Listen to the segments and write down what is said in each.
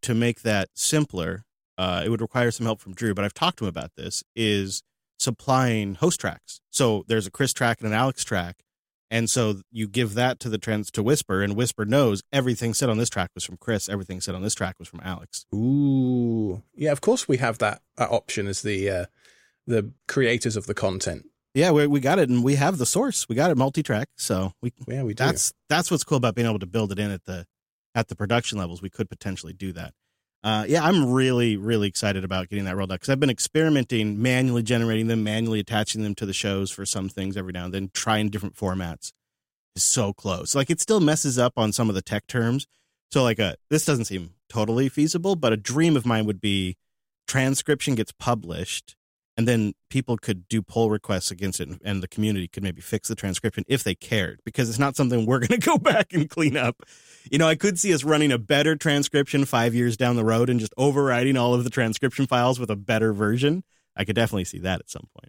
to make that simpler, it would require some help from Drew, but I've talked to him about this, is supplying host tracks. So there's a Chris track and an Alex track. And so you give that to to Whisper, and Whisper knows everything said on this track was from Chris. Everything said on this track was from Alex. Ooh. Yeah, of course we have that option as the creators of the content. Yeah, we got it, and we have the source. We got it multi-track, so we do. That's what's cool about being able to build it in at the production levels. We could potentially do that. I'm really, really excited about getting that rolled out because I've been experimenting, manually generating them, manually attaching them to the shows for some things every now and then, trying different formats. Is so close. Like, it still messes up on some of the tech terms. So, like, this doesn't seem totally feasible, but a dream of mine would be transcription gets published, and then people could do pull requests against it, and the community could maybe fix the transcription if they cared, because it's not something we're going to go back and clean up. You know, I could see us running a better transcription 5 years down the road and just overriding all of the transcription files with a better version. I could definitely see that at some point.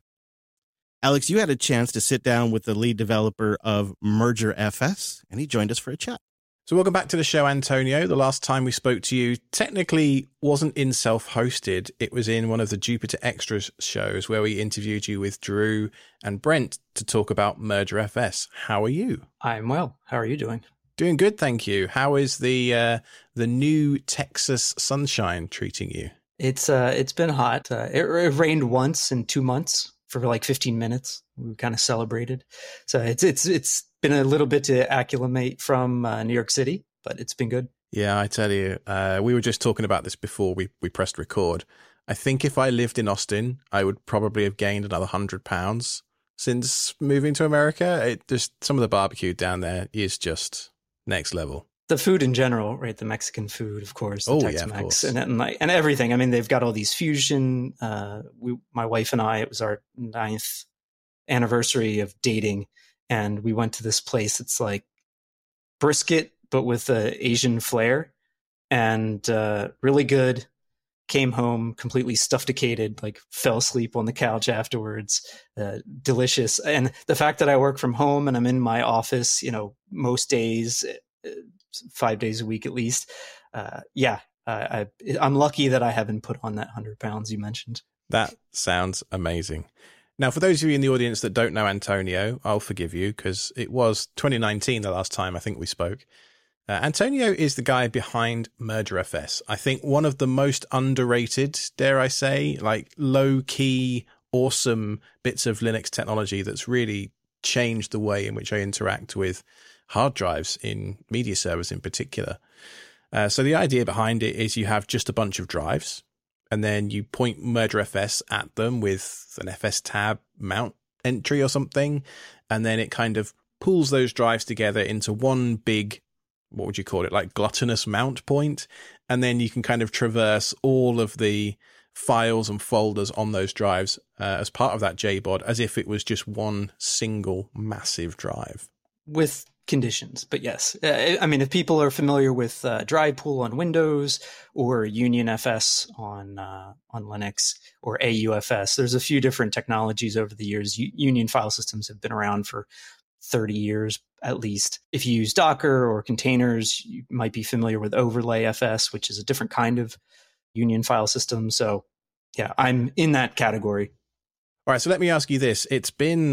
Alex, you had a chance to sit down with the lead developer of Merger FS, and he joined us for a chat. So welcome back to the show, Antonio. The last time we spoke to you technically wasn't in self-hosted. It was in one of the Jupiter Extras shows where we interviewed you with Drew and Brent to talk about Merger FS. How are you? I'm well. How are you doing? Doing good, thank you. How is the new Texas sunshine treating you? It's been hot. It rained once in 2 months for like 15 minutes. We kind of celebrated. So it's been a little bit to acclimate from New York City, but it's been good. Yeah, I tell you, we were just talking about this before we pressed record. I think if I lived in Austin, I would probably have gained another 100 pounds since moving to America. Some of the barbecue down there is just next level. The food in general, right? The Mexican food, of course. Oh, Tex-Mex, yeah, of course. And everything. I mean, they've got all these fusion. My wife and I, it was our 9th anniversary of dating, and we went to this place. It's like brisket, but with a Asian flair, and really good. Came home completely stuffedicated, like fell asleep on the couch afterwards. Delicious. And the fact that I work from home and I'm in my office, most days, 5 days a week at least. I'm lucky that I haven't put on that 100 pounds you mentioned. That sounds amazing. Now, for those of you in the audience that don't know Antonio, I'll forgive you because it was 2019 the last time I think we spoke. Antonio is the guy behind Merger FS. I think one of the most underrated, dare I say, like low-key, awesome bits of Linux technology that's really changed the way in which I interact with hard drives in media servers in particular. So the idea behind it is you have just a bunch of drives, and then you point Merger FS at them with an FS tab mount entry or something, and then it kind of pulls those drives together into one big, what would you call it, like gluttonous mount point, and then you can kind of traverse all of the files and folders on those drives as part of that JBOD as if it was just one single massive drive. With conditions, but yes. I mean, if people are familiar with Drive Pool on Windows or Union FS on Linux or AUFS, there's a few different technologies over the years. Union file systems have been around for 30 years at least. If you use Docker or containers, you might be familiar with Overlay FS, which is a different kind of Union file system. So yeah, I'm in that category. All right, so let me ask you this. It's been,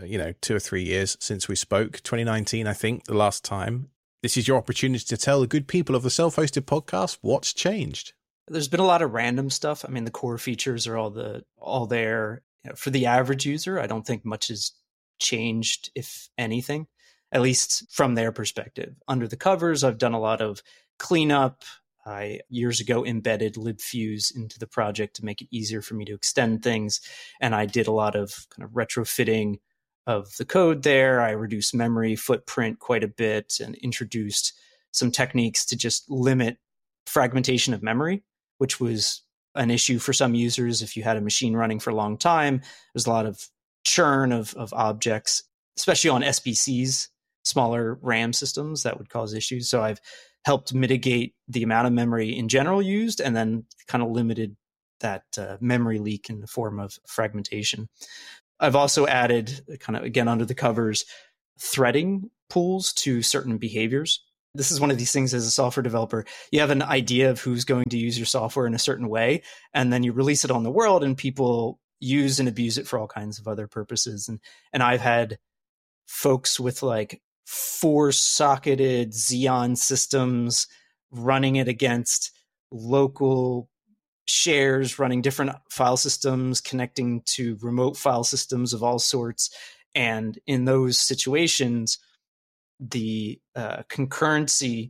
2 or 3 years since we spoke, 2019, I think, the last time. This is your opportunity to tell the good people of the Self-Hosted Podcast what's changed. There's been a lot of random stuff. I mean, the core features are all there. For the average user, I don't think much has changed, if anything, at least from their perspective. Under the covers, I've done a lot of cleanup. I years ago embedded libfuse into the project to make it easier for me to extend things. And I did a lot of kind of retrofitting of the code there. I reduced memory footprint quite a bit and introduced some techniques to just limit fragmentation of memory, which was an issue for some users. If you had a machine running for a long time, there's a lot of churn of objects, especially on SBCs, smaller RAM systems, that would cause issues. So I've helped mitigate the amount of memory in general used, and then kind of limited that memory leak in the form of fragmentation. I've also added, kind of again under the covers, threading pools to certain behaviors. This is one of these things as a software developer. You have an idea of who's going to use your software in a certain way, and then you release it on the world and people use and abuse it for all kinds of other purposes. And I've had folks with like 4-socketed Xeon systems running it against local shares, running different file systems, connecting to remote file systems of all sorts. And in those situations, the concurrency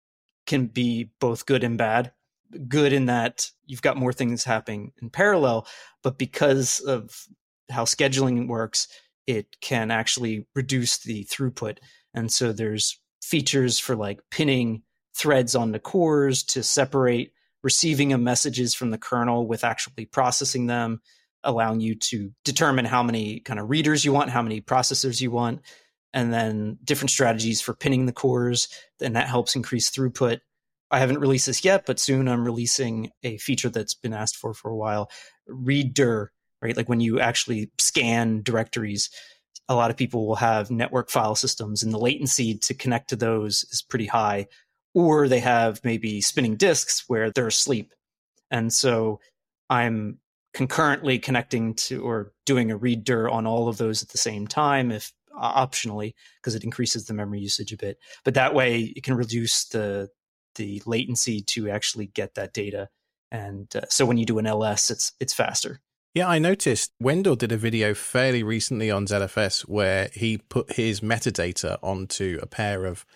can be both good and bad. Good in that you've got more things happening in parallel, but because of how scheduling works, it can actually reduce the throughput. And so there's features for like pinning threads onto cores to separate receiving of messages from the kernel with actually processing them, allowing you to determine how many kind of readers you want, how many processors you want, and then different strategies for pinning the cores. And that helps increase throughput. I haven't released this yet, but soon I'm releasing a feature that's been asked for a while, readdir, right? Like when you actually scan directories, a lot of people will have network file systems and the latency to connect to those is pretty high, or they have maybe spinning disks where they're asleep. And so I'm concurrently connecting to or doing a readdir on all of those at the same time, if optionally, because it increases the memory usage a bit. But that way it can reduce the latency to actually get that data. And so when you do an LS, it's faster. Yeah, I noticed Wendell did a video fairly recently on ZFS where he put his metadata onto a pair of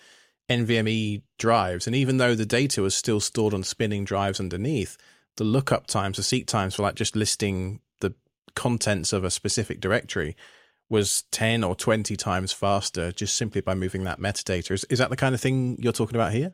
NVMe drives. And even though the data was still stored on spinning drives underneath, the lookup times, the seek times for like just listing the contents of a specific directory was 10 or 20 times faster just simply by moving that metadata. Is that the kind of thing you're talking about here?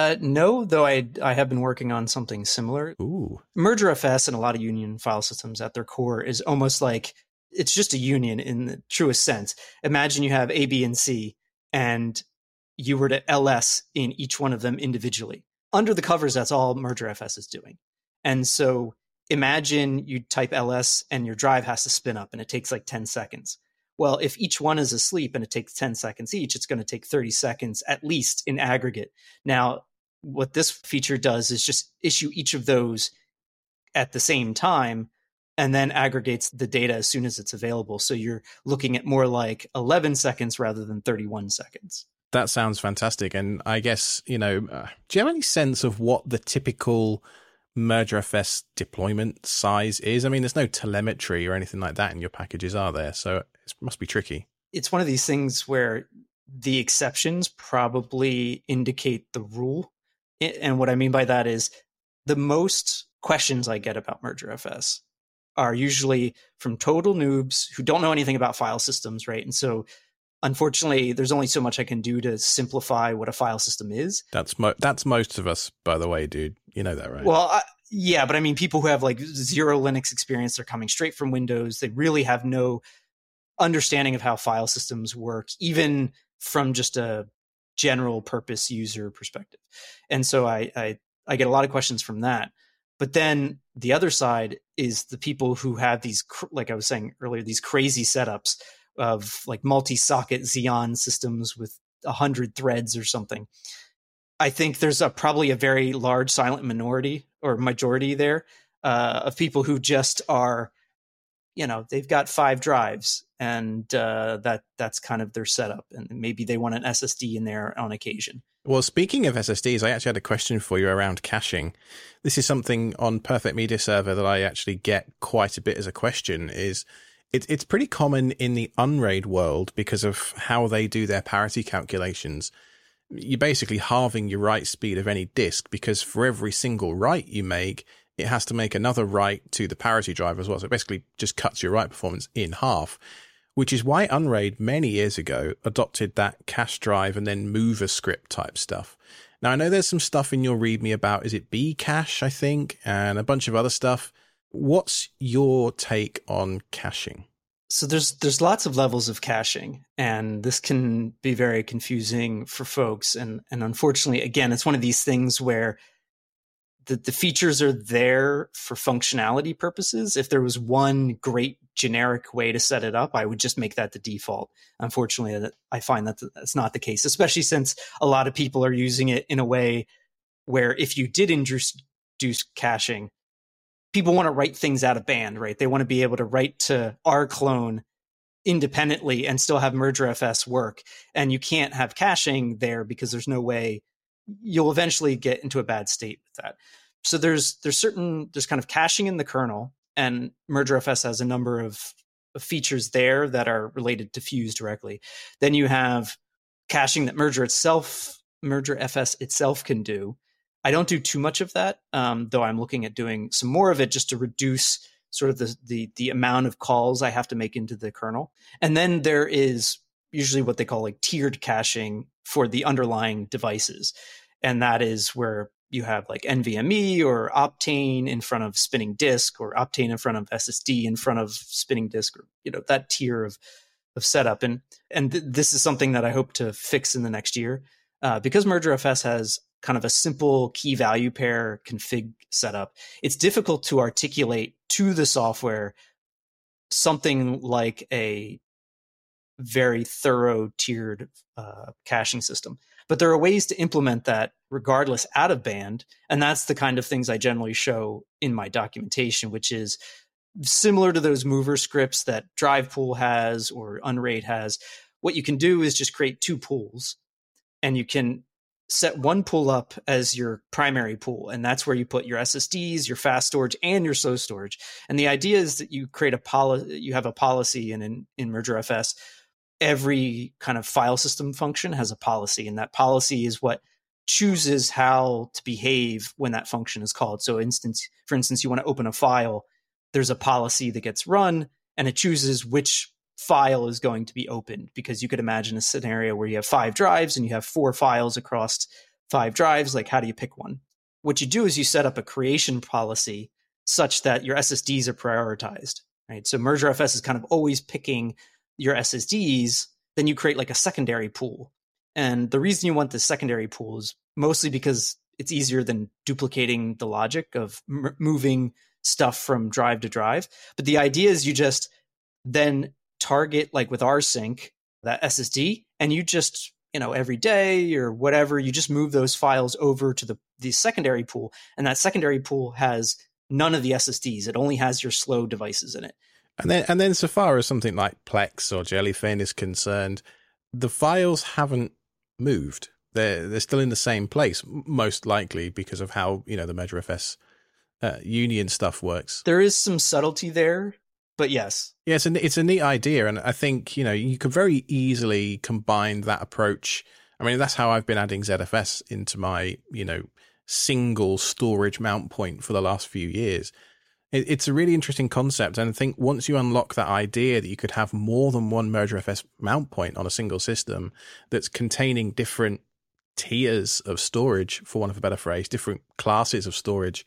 No, though I have been working on something similar. Ooh. MergerFS and a lot of union file systems at their core is almost like it's just a union in the truest sense. Imagine you have A, B, and C, and you were to LS in each one of them individually. Under the covers, that's all MergerFS is doing. And so imagine you type LS and your drive has to spin up and it takes like 10 seconds. Well, if each one is asleep and it takes 10 seconds each, it's going to take 30 seconds at least in aggregate. Now, what this feature does is just issue each of those at the same time and then aggregates the data as soon as it's available. So you're looking at more like 11 seconds rather than 31 seconds. That sounds fantastic. And I guess, do you have any sense of what the typical MergerFS deployment size is? I mean, there's no telemetry or anything like that in your packages, are there? So it must be tricky. It's one of these things where the exceptions probably indicate the rule. And what I mean by that is the most questions I get about MergerFS are usually from total noobs who don't know anything about file systems, right? And so unfortunately, there's only so much I can do to simplify what a file system is. That's most of us, by the way, dude. You know that, right? Well, yeah, but I mean, people who have like zero Linux experience, they're coming straight from Windows. They really have no understanding of how file systems work, even from just a general purpose user perspective. And so I get a lot of questions from that. But then the other side is the people who have these, like I was saying earlier, these crazy setups of like multi-socket Xeon systems with 100 threads or something. I think there's probably a very large silent minority or majority there of people who just are, they've got 5 drives and that's kind of their setup. And maybe they want an SSD in there on occasion. Well, speaking of SSDs, I actually had a question for you around caching. This is something on Perfect Media Server that I actually get quite a bit as a question is, it's pretty common in the Unraid world because of how they do their parity calculations. You're basically halving your write speed of any disk because for every single write you make, it has to make another write to the parity drive as well. So it basically just cuts your write performance in half, which is why Unraid many years ago adopted that cache drive and then mover script type stuff. Now, I know there's some stuff in your README about, is it Bcache, I think, and a bunch of other stuff. What's your take on caching? So there's lots of levels of caching, and this can be very confusing for folks. And unfortunately, again, it's one of these things where the features are there for functionality purposes. If there was one great generic way to set it up, I would just make that the default. Unfortunately, I find that that's not the case, especially since a lot of people are using it in a way where if you did introduce caching, people want to write things out of band, right? They want to be able to write to rclone independently and still have mergerfs work. And you can't have caching there because there's no way. You'll eventually get into a bad state with that. So there's kind of caching in the kernel, and mergerfs has a number of features there that are related to Fuse directly. Then you have caching that mergerfs itself can do. I don't do too much of that, though I'm looking at doing some more of it just to reduce sort of the amount of calls I have to make into the kernel. And then there is usually what they call like tiered caching for the underlying devices. And that is where you have like NVMe or Optane in front of spinning disk, or Optane in front of SSD in front of spinning disk, or, that tier of setup. And this is something that I hope to fix in the next year, because mergerfs has kind of a simple key value pair config setup. It's difficult to articulate to the software something like a very thorough tiered caching system. But there are ways to implement that regardless out of band. And that's the kind of things I generally show in my documentation, which is similar to those mover scripts that DrivePool has or Unraid has. What you can do is just create two pools, and you can set one pool up as your primary pool. And that's where you put your SSDs, your fast storage, and your slow storage. And the idea is that you create you have a policy, and in mergerfs, every kind of file system function has a policy, and that policy is what chooses how to behave when that function is called. So for instance, you want to open a file, there's a policy that gets run, and it chooses which file is going to be opened, because you could imagine a scenario where you have 5 drives and you have 4 files across 5 drives. Like, how do you pick one? What you do is you set up a creation policy such that your SSDs are prioritized, right? So mergerfs is kind of always picking your SSDs. Then you create like a secondary pool. And the reason you want the secondary pool is mostly because it's easier than duplicating the logic of moving stuff from drive to drive. But the idea is you just then target, like with rsync, that SSD, and you just, every day or whatever, you just move those files over to the secondary pool. And that secondary pool has none of the SSDs. It only has your slow devices in it. And then so far as something like Plex or Jellyfin is concerned, the files haven't moved. They're still in the same place, most likely because of how, the mergerfs union stuff works. There is some subtlety there, but yes. Yeah, it's a neat idea. And I think, you could very easily combine that approach. I mean, that's how I've been adding ZFS into my, single storage mount point for the last few years. It's a really interesting concept. And I think once you unlock that idea that you could have more than one mergerfs mount point on a single system that's containing different tiers of storage, for want of a better phrase, different classes of storage,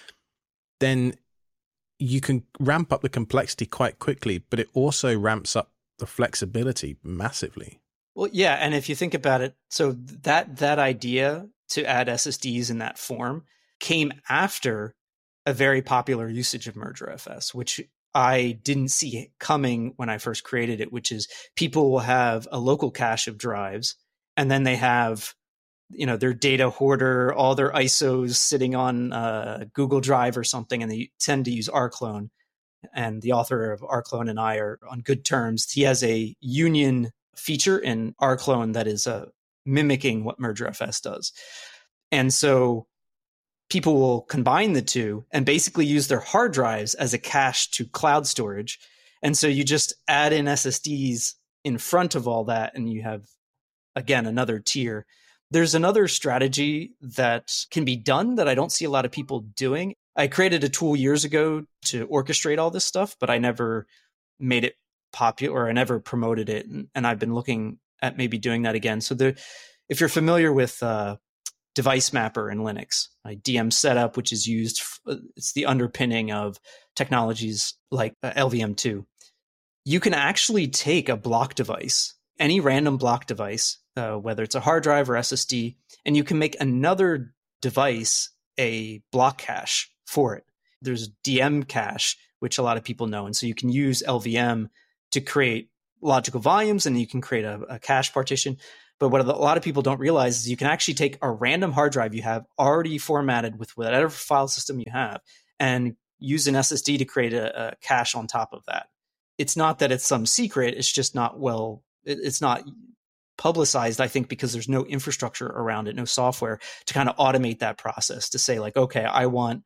then you can ramp up the complexity quite quickly, but it also ramps up the flexibility massively. Well, yeah. And if you think about it, so that idea to add SSDs in that form came after a very popular usage of mergerfs, which I didn't see coming when I first created it, which is people will have a local cache of drives, and then they have, their data hoarder, all their ISOs sitting on Google Drive or something, and they tend to use rclone. And the author of rclone and I are on good terms. He has a union feature in rclone that is mimicking what mergerfs does. And so people will combine the two and basically use their hard drives as a cache to cloud storage. And so you just add in SSDs in front of all that, and you have, again, another tier. There's another strategy that can be done that I don't see a lot of people doing. I created a tool years ago to orchestrate all this stuff, but I never made it popular, or I never promoted it. And I've been looking at maybe doing that again. So if you're familiar with device mapper in Linux, DM setup, which is used, it's the underpinning of technologies like LVM2. You can actually take a block device, any random block device, whether it's a hard drive or SSD, and you can make another device a block cache for it. There's DM cache, which a lot of people know. And so you can use LVM to create logical volumes, and you can create a cache partition. But what a lot of people don't realize is you can actually take a random hard drive you have already formatted with whatever file system you have and use an SSD to create a cache on top of that. It's not that it's some secret. It's just not it's not publicized, I think, because there's no infrastructure around it, no software to kind of automate that process to say like, okay, I want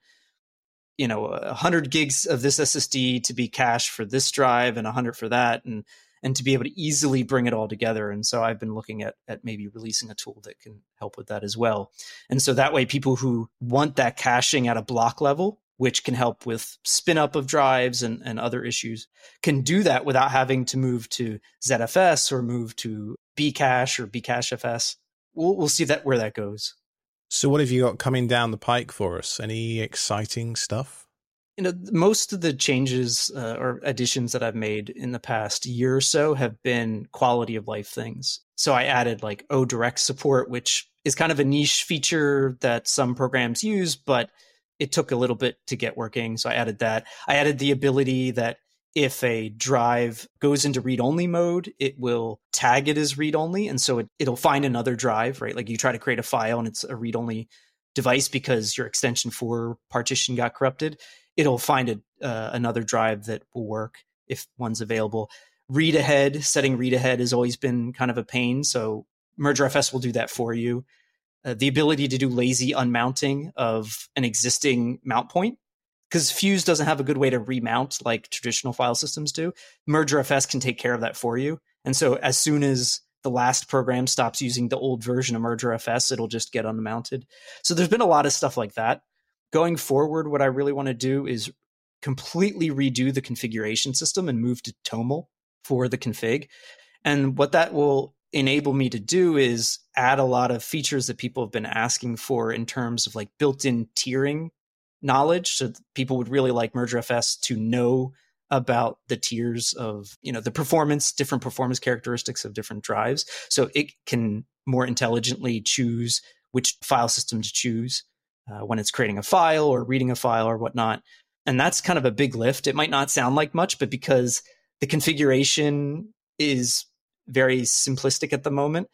100 gigs of this SSD to be cached for this drive and 100 for that, and to be able to easily bring it all together. And so I've been looking at maybe releasing a tool that can help with that as well. And so that way people who want that caching at a block level, which can help with spin up of drives and other issues, can do that without having to move to ZFS or move to Bcache or Bcachefs. We'll see where that goes. So what have you got coming down the pike for us? Any exciting stuff? Most of the changes or additions that I've made in the past year or so have been quality of life things. So I added like ODirect support, which is kind of a niche feature that some programs use, but it took a little bit to get working. So I added that. I added the ability that if a drive goes into read-only mode, it will tag it as read-only. And so it'll find another drive, right? Like you try to create a file and it's a read-only device because your extension 4 partition got corrupted. It'll find another drive that will work if one's available. Read ahead, setting read ahead has always been kind of a pain. So MergerFS will do that for you. The ability to do lazy unmounting of an existing mount point, because Fuse doesn't have a good way to remount like traditional file systems do. MergerFS can take care of that for you. And so as soon as the last program stops using the old version of MergerFS, it'll just get unmounted. So there's been a lot of stuff like that. Going forward, what I really want to do is completely redo the configuration system and move to Toml for the config. And what that will enable me to do is add a lot of features that people have been asking for in terms of like built-in tiering knowledge. So people would really like MergerFS to know about the tiers of, the different performance characteristics of different drives. So it can more intelligently choose which file system to choose when it's creating a file or reading a file or whatnot. And that's kind of a big lift. It might not sound like much, but because the configuration is very simplistic at the moment,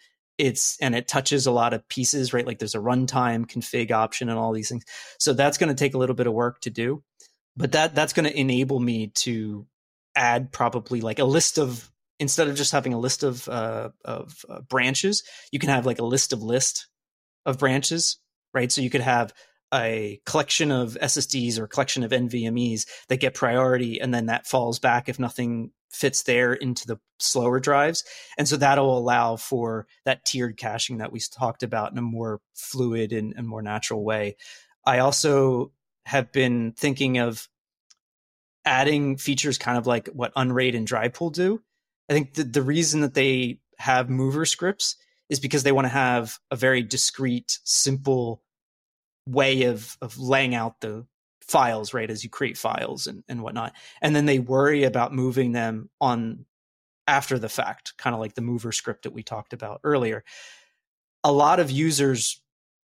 it touches a lot of pieces, right? Like there's a runtime config option and all these things. So that's going to take a little bit of work to do, but that's going to enable me to add probably like a list of, instead of just having a list of branches, you can have like a list of branches, right? So you could have a collection of SSDs or a collection of NVMEs that get priority, and then that falls back if nothing fits there into the slower drives. And so that'll allow for that tiered caching that we talked about in a more fluid and more natural way. I also have been thinking of adding features kind of like what Unraid and Drypool do. I think the reason that they have mover scripts is because they want to have a very discrete, simple way of laying out the files, right, as you create files and whatnot. And then they worry about moving them on after the fact, kind of like the mover script that we talked about earlier. A lot of users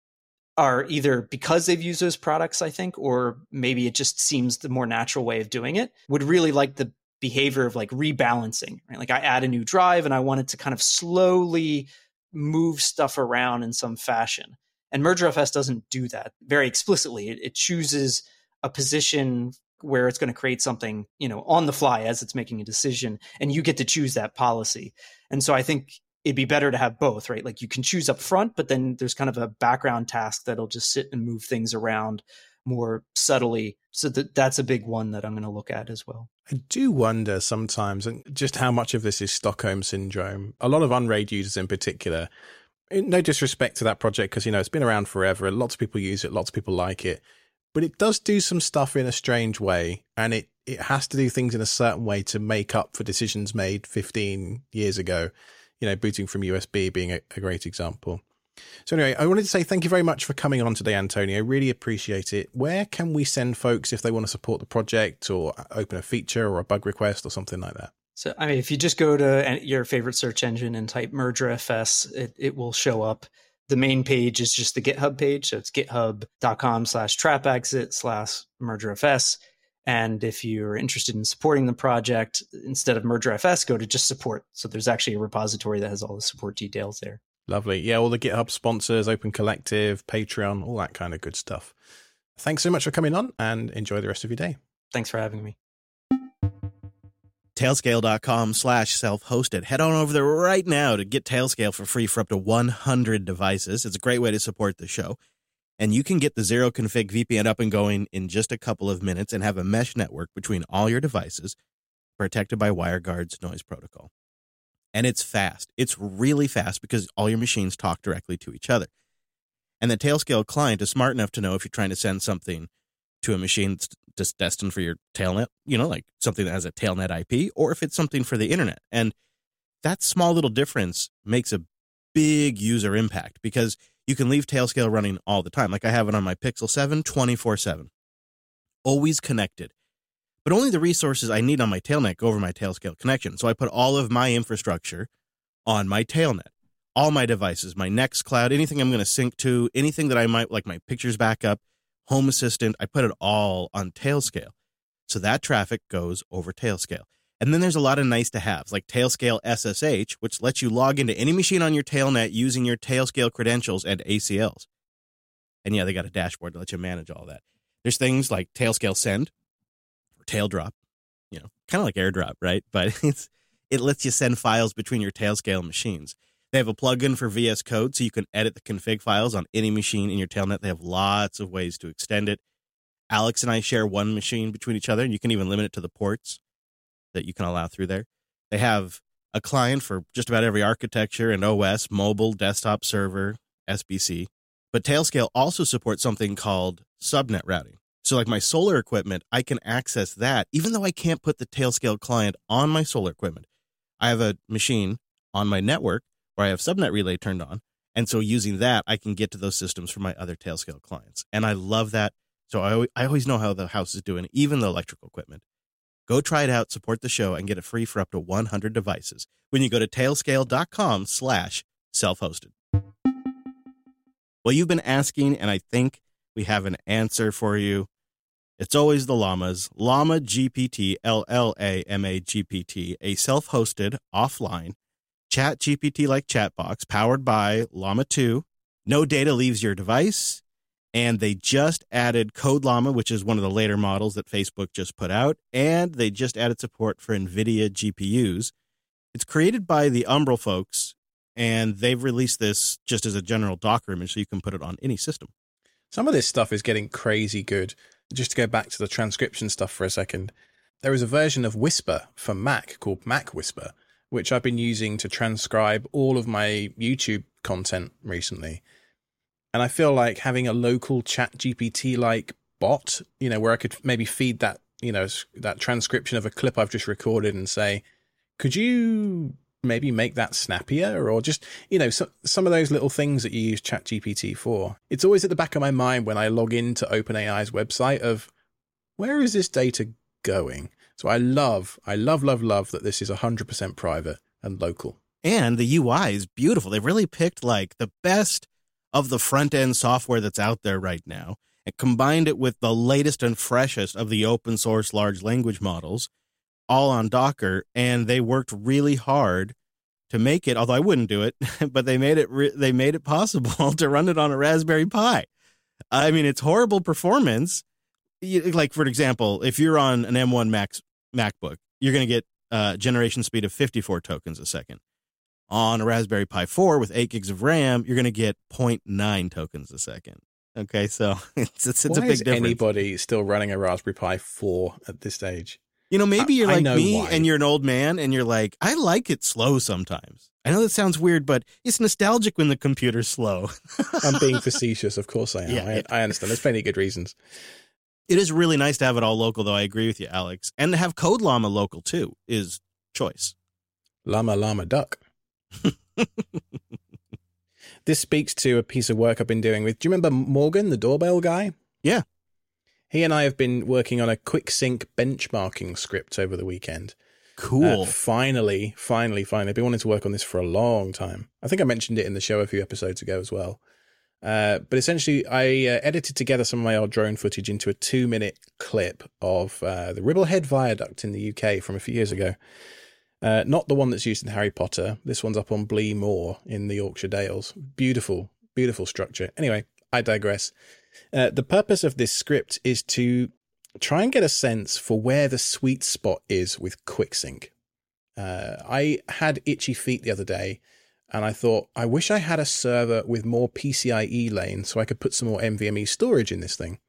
are either because they've used those products, I think, or maybe it just seems the more natural way of doing it, would really like the behavior of like rebalancing, right? Like I add a new drive and I want it to kind of slowly move stuff around in some fashion. And MergerFS doesn't do that very explicitly. It chooses a position where it's going to create something, on the fly as it's making a decision, and you get to choose that policy. And so I think it'd be better to have both, right? Like you can choose up front, but then there's kind of a background task that'll just sit and move things around more subtly. So that's a big one that I'm going to look at as well. I do wonder sometimes just how much of this is Stockholm syndrome. A lot of Unraid users in particular, no disrespect to that project, because, it's been around forever. Lots of people use it. Lots of people like it. But it does do some stuff in a strange way. And it has to do things in a certain way to make up for decisions made 15 years ago. Booting from USB being a great example. So anyway, I wanted to say thank you very much for coming on today, Antonio. Really appreciate it. Where can we send folks if they want to support the project or open a feature or a bug request or something like that? So, if you just go to your favorite search engine and type MergerFS, it will show up. The main page is just the GitHub page. So it's github.com/trapexit/mergerfs. And if you're interested in supporting the project, instead of MergerFS, go to just support. So there's actually a repository that has all the support details there. Lovely. Yeah, all the GitHub sponsors, Open Collective, Patreon, all that kind of good stuff. Thanks so much for coming on, and enjoy the rest of your day. Thanks for having me. Tailscale.com/self-hosted. Head on over there right now to get Tailscale for free for up to 100 devices. It's a great way to support the show. And you can get the zero config VPN up and going in just a couple of minutes and have a mesh network between all your devices protected by WireGuard's noise protocol. And it's fast. It's really fast because all your machines talk directly to each other. And the Tailscale client is smart enough to know if you're trying to send something to a machine that's just destined for your tailnet, like something that has a tailnet IP, or if it's something for the internet. And that small little difference makes a big user impact because you can leave Tailscale running all the time. Like I have it on my Pixel 7 24/7. Always connected. But only the resources I need on my tailnet go over my Tailscale connection. So I put all of my infrastructure on my tailnet. All my devices, my Nextcloud, anything I'm going to sync to, anything that I might, like my pictures backup, Home Assistant, I put it all on Tailscale. So that traffic goes over Tailscale. And then there's a lot of nice to haves, like Tailscale SSH, which lets you log into any machine on your tailnet using your Tailscale credentials and ACLs. And yeah, they got a dashboard to let you manage all that. There's things like Tailscale Send or Taildrop, kind of like AirDrop, right? But it lets you send files between your Tailscale machines. They have a plugin for VS Code, so you can edit the config files on any machine in your tailnet. They have lots of ways to extend it. Alex and I share one machine between each other, and you can even limit it to the ports that you can allow through there. They have a client for just about every architecture and OS, mobile, desktop, server, SBC. But Tailscale also supports something called subnet routing. So like my solar equipment, I can access that, even though I can't put the Tailscale client on my solar equipment. I have a machine on my network where I have subnet relay turned on. And so using that, I can get to those systems for my other Tailscale clients. And I love that. So I always know how the house is doing, even the electrical equipment. Go try it out, support the show, and get it free for up to 100 devices when you go to tailscale.com/self-hosted. Well, you've been asking, and I think we have an answer for you. It's always the llamas. Llama GPT, LLAMA GPT, a self-hosted, offline, chat GPT-like chat box powered by Llama 2. No data leaves your device. And they just added Code Llama, which is one of the later models that Facebook just put out. And they just added support for NVIDIA GPUs. It's created by the Umbrel folks, and they've released this just as a general Docker image so you can put it on any system. Some of this stuff is getting crazy good. Just to go back to the transcription stuff for a second, there is a version of Whisper for Mac called Mac Whisper, which I've been using to transcribe all of my YouTube content recently. And I feel like having a local chat GPT-like bot, where I could maybe feed that, that transcription of a clip I've just recorded and say, could you maybe make that snappier? Or just, some of those little things that you use chat GPT for. It's always at the back of my mind when I log into OpenAI's website of where is this data going? So I love that this is 100% private and local. And the UI is beautiful. They've really picked like the best of the front-end software that's out there right now and combined it with the latest and freshest of the open source large language models, all on Docker, and they worked really hard to make it, although I wouldn't do it, but they made it possible to run it on a Raspberry Pi. I mean, it's horrible performance. Like, for example, if you're on an M1 MacBook, you're going to get generation speed of 54 tokens a second. On a Raspberry Pi 4 with 8 gigs of RAM, you're going to get 0.9 tokens a second. Okay, so it's a big difference. Why is anybody still running a Raspberry Pi 4 at this stage? Maybe you're like me and you're an old man and you're like, I like it slow sometimes. I know that sounds weird, but it's nostalgic when the computer's slow. I'm being facetious. Of course I am. Yeah, I understand. There's plenty of good reasons. It is really nice to have it all local, though. I agree with you, Alex. And to have Code Llama local, too, is choice. Llama duck. This speaks to a piece of work I've been doing with, do you remember Morgan, the doorbell guy? Yeah. He and I have been working on a quick sync benchmarking script over the weekend. Cool. Finally. I've been wanting to work on this for a long time. I think I mentioned it in the show a few episodes ago as well. But essentially, I edited together some of my old drone footage into a 2-minute clip of the Ribblehead Viaduct in the UK from a few years ago. Not the one that's used in Harry Potter. This one's up on Blee Moor in the Yorkshire Dales. Beautiful, beautiful structure. Anyway, I digress. The purpose of this script is to try and get a sense for where the sweet spot is with QuickSync. I had itchy feet the other day, and I thought, I wish I had a server with more PCIe lanes so I could put some more NVMe storage in this thing.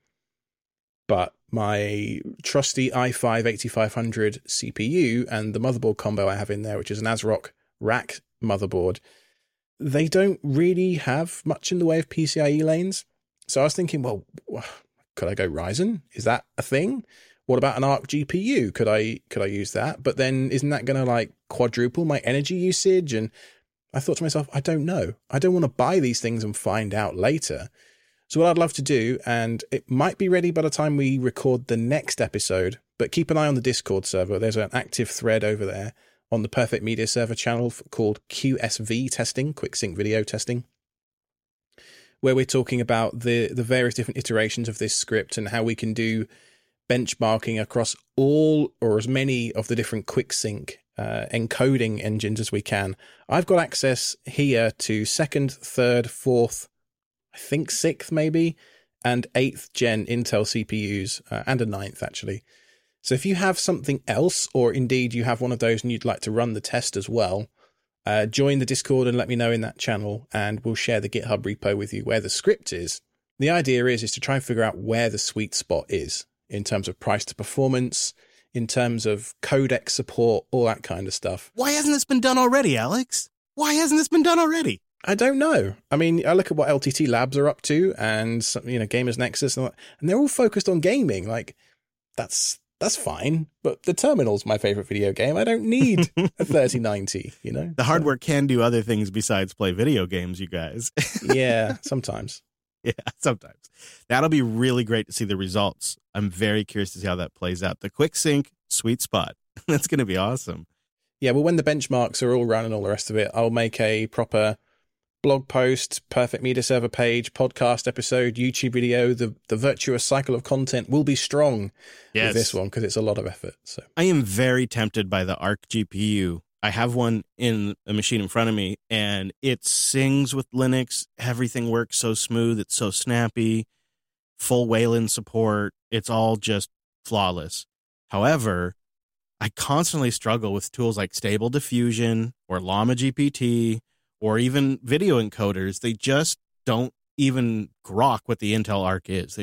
But my trusty i5 8500 CPU and the motherboard combo I have in there, which is an ASRock rack motherboard, they don't really have much in the way of PCIe lanes. So I was thinking, well, could I go Ryzen? Is that a thing? What about an Arc GPU? Could I use that? But then isn't that going to like quadruple my energy usage? And I thought to myself, I don't know. I don't want to buy these things and find out later. So what I'd love to do, and it might be ready by the time we record the next episode, but keep an eye on the Discord server. There's an active thread over there on the Perfect Media Server channel called QSV testing, QuickSync video testing, where we're talking about the various different iterations of this script and how we can do benchmarking across all or as many of the different QuickSync encoding engines as we can. I've got access here to 2nd, 3rd, 4th, I think 6th maybe, and 8th gen Intel CPUs, and a 9th actually. So if you have something else, or indeed you have one of those and you'd like to run the test as well, join the Discord and let me know in that channel, and we'll share the GitHub repo with you where the script is. The idea is to try and figure out where the sweet spot is in terms of price to performance, in terms of codec support, all that kind of stuff. Why hasn't this been done already, Alex? Why hasn't this been done already? I don't know. I mean, I look at what LTT Labs are up to, and Gamers Nexus, and they're all focused on gaming. Like, that's fine, but the Terminal's my favorite video game. I don't need a 3090. The hardware can do other things besides play video games, you guys. Yeah, sometimes. Yeah, sometimes. That'll be really great to see the results. I'm very curious to see how that plays out. The QuickSync sweet spot. That's going to be awesome. Yeah, well, when the benchmarks are all run and all the rest of it, I'll make a proper blog post, Perfect Media Server page, podcast episode, YouTube video. The virtuous cycle of content will be strong with this one because it's a lot of effort. So I am very tempted by the Arc GPU. I have one in a machine in front of me, and it sings with Linux. Everything works so smooth. It's so snappy. Full Wayland support. It's all just flawless. However, I constantly struggle with tools like Stable Diffusion or Llama GPT or even video encoders. They just don't even grok what the Intel Arc is.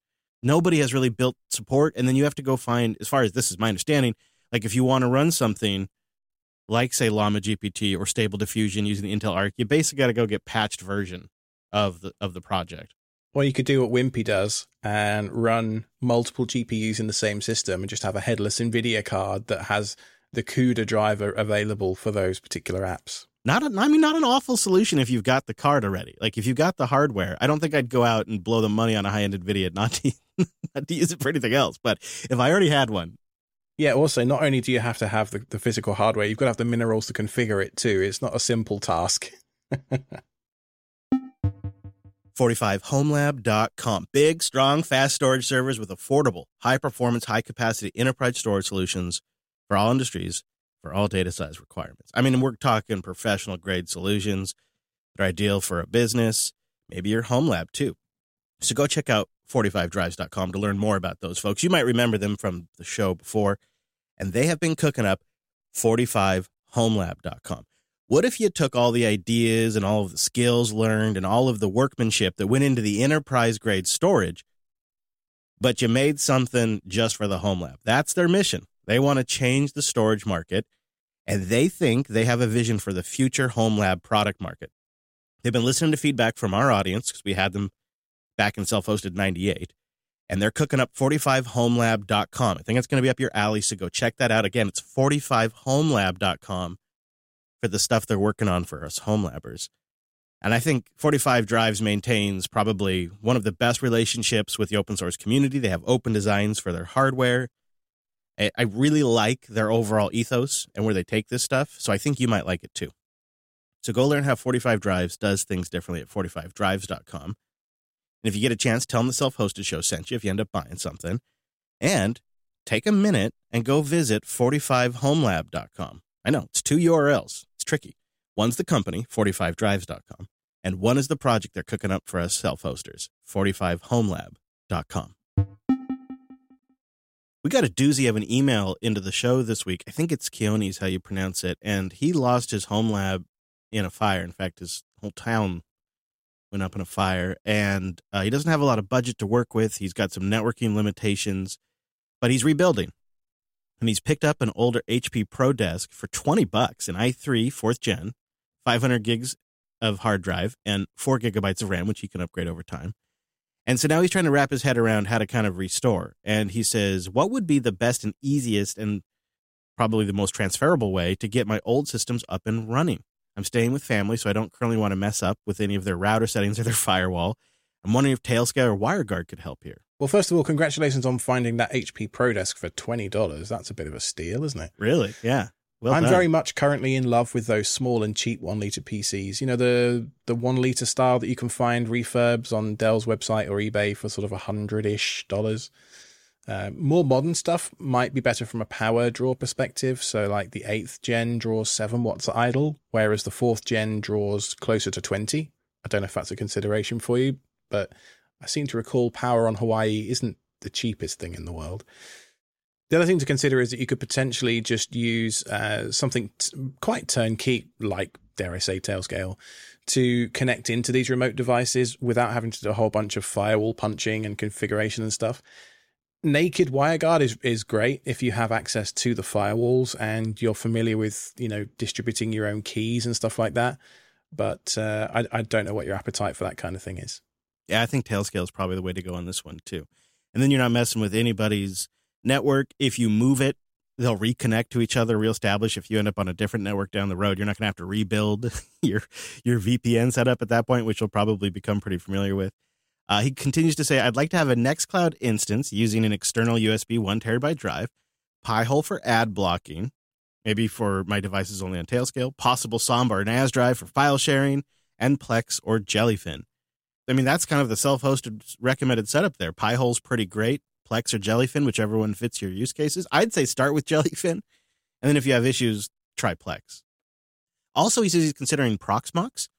Nobody has really built support. And then you have to go find, as far as this is my understanding, like if you want to run something like, say, Llama GPT or Stable Diffusion using the Intel Arc, you basically got to go get patched version of the project. Well, you could do what Wimpy does and run multiple GPUs in the same system and just have a headless NVIDIA card that has the CUDA driver available for those particular apps. Not an awful solution if you've got the card already. Like if you've got the hardware, I don't think I'd go out and blow the money on a high-end NVIDIA not to use it for anything else. But if I already had one. Yeah, also, not only do you have to have the physical hardware, you've got to have the minerals to configure it too. It's not a simple task. 45homelab.com. Big, strong, fast storage servers with affordable, high-performance, high-capacity enterprise storage solutions for all industries, for all data size requirements. I mean, we're talking professional-grade solutions that are ideal for a business, maybe your home lab, too. So go check out 45drives.com to learn more about those folks. You might remember them from the show before, and they have been cooking up 45homelab.com. What if you took all the ideas and all of the skills learned and all of the workmanship that went into the enterprise-grade storage, but you made something just for the home lab? That's their mission. They want to change the storage market, and they think they have a vision for the future home lab product market. They've been listening to feedback from our audience because we had them back in Self-Hosted 98, and they're cooking up 45homelab.com. I think it's going to be up your alley, so go check that out. Again, it's 45homelab.com. for the stuff they're working on for us home labbers. And I think 45 Drives maintains probably one of the best relationships with the open source community. They have open designs for their hardware. I really like their overall ethos and where they take this stuff, so I think you might like it too. So go learn how 45 Drives does things differently at 45drives.com. And if you get a chance, tell them the Self-Hosted Show sent you if you end up buying something. And take a minute and go visit 45homelab.com. I know, it's 2 URLs. It's tricky. One's the company, 45drives.com, and one is the project they're cooking up for us self-hosters, 45homelab.com. We got a doozy of an email into the show this week. I think it's Keone's how you pronounce it, and he lost his home lab in a fire. In fact, his whole town went up in a fire, and he doesn't have a lot of budget to work with. He's got some networking limitations, but he's rebuilding. And he's picked up an older HP ProDesk for $20, an i3 4th gen, 500 gigs of hard drive, and 4 gigabytes of RAM, which he can upgrade over time. And so now he's trying to wrap his head around how to kind of restore. And he says, what would be the best and easiest and probably the most transferable way to get my old systems up and running? I'm staying with family, so I don't currently want to mess up with any of their router settings or their firewall. I'm wondering if Tailscale or WireGuard could help here. Well, first of all, congratulations on finding that HP ProDesk for $20. That's a bit of a steal, isn't it? Really? Yeah. Well I'm done. very much currently in love with those small and cheap 1 litre PCs. You know, the 1 litre style that you can find refurbs on Dell's website or eBay for sort of $100-ish. More modern stuff might be better from a power draw perspective. So like the 8th gen draws 7 watts idle, whereas the 4th gen draws closer to 20. I don't know if that's a consideration for you, but I seem to recall power on Hawaii isn't the cheapest thing in the world. The other thing to consider is that you could potentially just use something quite turnkey, like, dare I say, Tailscale, to connect into these remote devices without having to do a whole bunch of firewall punching and configuration and stuff. Naked WireGuard is great if you have access to the firewalls and you're familiar with, you know, distributing your own keys and stuff like that. But I don't know what your appetite for that kind of thing is. Yeah, I think Tailscale is probably the way to go on this one, too. And then you're not messing with anybody's network. If you move it, they'll reconnect to each other, reestablish. If you end up on a different network down the road, you're not going to have to rebuild your VPN setup at that point, which you'll probably become pretty familiar with. He continues to say, I'd like to have a Nextcloud instance using an external USB 1 terabyte drive, Pi-hole for ad blocking, maybe for my devices only on Tailscale, possible Samba or NAS drive for file sharing, and Plex or Jellyfin. I mean, that's kind of the self-hosted recommended setup there. Pi-hole's pretty great. Plex or Jellyfin, whichever one fits your use cases. I'd say start with Jellyfin, and then if you have issues, try Plex. Also, he says he's considering Proxmox.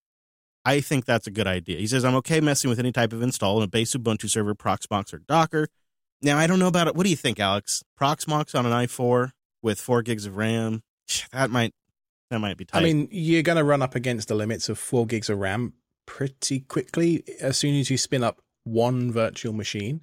I think that's a good idea. He says, I'm okay messing with any type of install in a base Ubuntu server, Proxmox, or Docker. Now, I don't know about it. What do you think, Alex? Proxmox on an i4 with 4 gigs of RAM? That might be tight. I mean, you're going to run up against the limits of 4 gigs of RAM pretty quickly as soon as you spin up one virtual machine.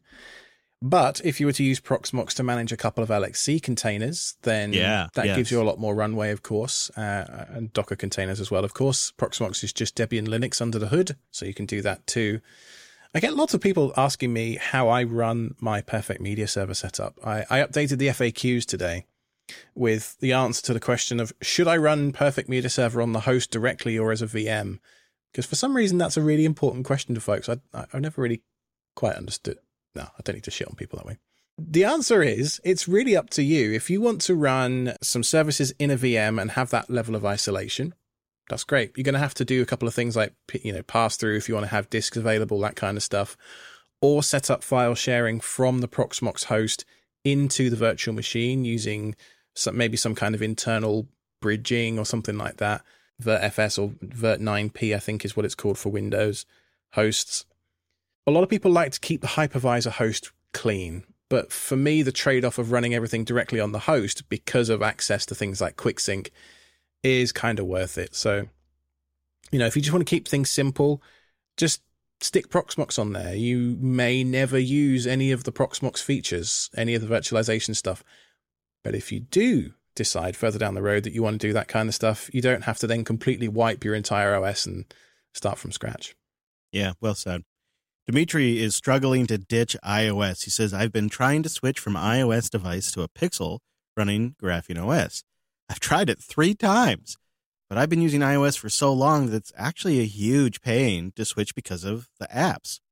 But if you were to use Proxmox to manage a couple of LXC containers, then that gives you a lot more runway, of course, and Docker containers as well, of course. Proxmox is just Debian Linux under the hood, so you can do that too. I get lots of people asking me how I run my Perfect Media Server setup. I updated the FAQs today with the answer to the question of, should I run Perfect Media Server on the host directly or as a VM? Because for some reason, that's a really important question to folks. I've never really quite understood. No, I don't need to shit on people that way. The answer is, it's really up to you. If you want to run some services in a VM and have that level of isolation, that's great. You're going to have to do a couple of things like, you know, pass through if you want to have disks available, that kind of stuff, or set up file sharing from the Proxmox host into the virtual machine using maybe some kind of internal bridging or something like that. VirtFS or Virt9P, I think is what it's called for Windows hosts. A lot of people like to keep the hypervisor host clean, but for me, the trade-off of running everything directly on the host because of access to things like QuickSync is kind of worth it. So, you know, if you just want to keep things simple, just stick Proxmox on there. You may never use any of the Proxmox features, any of the virtualization stuff, but if you do decide further down the road that you want to do that kind of stuff, you don't have to then completely wipe your entire OS and start from scratch. Yeah, well said. Dimitri is struggling to ditch iOS. He says, I've been trying to switch from iOS device to a Pixel running Graphene OS. I've tried it 3 times, but I've been using iOS for so long that it's actually a huge pain to switch because of the apps.